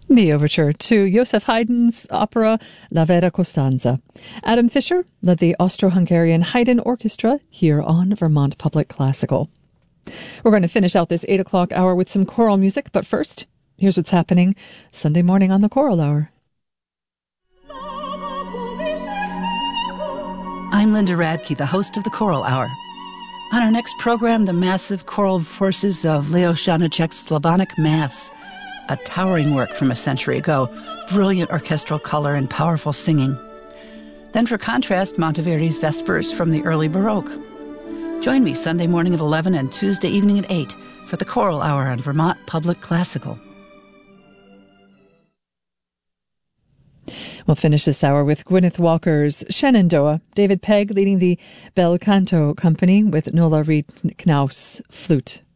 The overture to Joseph Haydn's opera La Vera Costanza. Adam Fisher led the Austro-Hungarian Haydn Orchestra here on Vermont Public Classical. We're going to finish out this 8 o'clock hour with some choral music, but first, here's what's happening Sunday morning on the Choral Hour. I'm Linda Radke, the host of the Choral Hour. On our next program, the massive choral forces of Leo Janáček's Slavonic Mass, a towering work from a century ago, brilliant orchestral color and powerful singing. Then for contrast, Monteverdi's Vespers from the early Baroque. Join me Sunday morning at 11 and Tuesday evening at 8 for the Choral Hour on Vermont Public Classical. We'll finish this hour with Gwyneth Walker's Shenandoah, David Pegg leading the Bel Canto Company with Nola Reid Knaus flute.